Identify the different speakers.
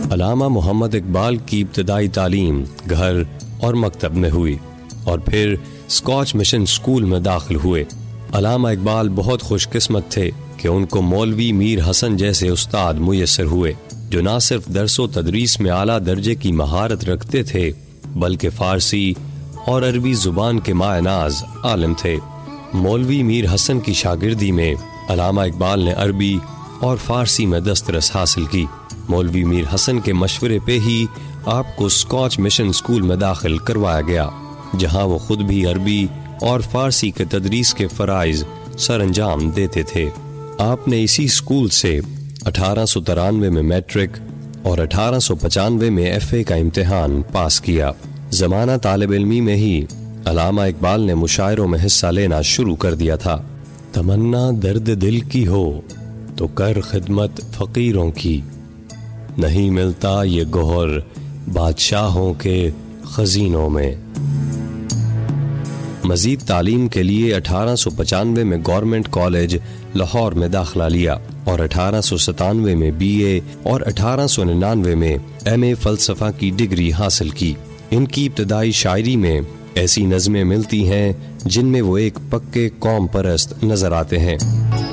Speaker 1: अल्लामा मोहम्मद इकबाल की इब्तदाई तालीम घर और मकतब में हुई और फिर स्कॉच मिशन स्कूल में दाखिल हुए। अल्लामा इकबाल बहुत खुशकिस्मत थे कि उनको मौलवी मीर हसन जैसे उस्ताद मुयस्सर हुए, जो न सिर्फ दरसो तदरीस में आला दर्जे की महारत रखते थे बल्कि फारसी और अरबी जुबान के मायनाज आलिम थे। मौलवी मीर हसन की शागिर्दी में अल्लामा इकबाल ने अरबी और फारसी में दस्तरस हासिल की। मौलवी मीर हसन के मशवरे पे ही आपको स्कॉच मिशन स्कूल में दाखिल करवाया गया, जहां वो खुद भी अरबी और फारसी के तदरीस के फराइज सर अंजाम देते थे। आपने इसी स्कूल से 1893 में मैट्रिक और 1895 में FA का इम्तिहान पास किया। जमाना तालिब इल्मी में ही अल्लामा इकबाल ने मुशायरों में हिस्सा लेना शुरू कर दिया था। तमन्ना दर्द दिल की हो तो कर खिदमत फकीरों की, नहीं मिलता ये गोहर बादशाहों के खजीनों में। मजीद तालीम के लिए 1895 में गवर्नमेंट कॉलेज लाहौर में दाखिला लिया और 1897 में BA और 1899 में MA फलसफा की डिग्री हासिल की। इनकी इब्तदाई शायरी में ऐसी नज़में मिलती हैं जिनमें वो एक पक्के कौम परस्त नजर आते हैं।